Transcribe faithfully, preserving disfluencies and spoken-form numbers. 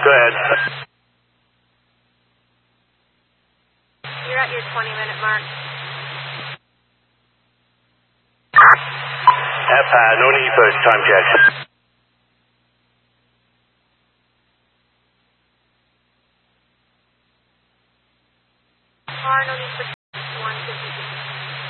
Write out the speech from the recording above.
Go ahead. You're at your twenty minute mark. F high, no need for time check. Car, no need for